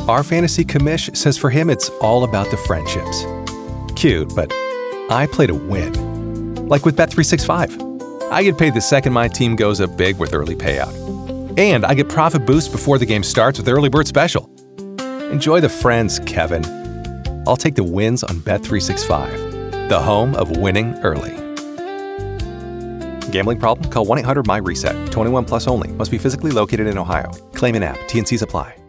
Our fantasy commish says for him it's all about the friendships. Cute, but I play to win. Like with Bet365. I get paid the second my team goes up big with early payout. And I get profit boost before the game starts with Early Bird Special. Enjoy the friends, Kevin. I'll take the wins on Bet365, the home of winning early. Gambling problem? Call 1-800-MY-RESET. 21 plus only. Must be physically located in Ohio. Claim in app. T&Cs apply.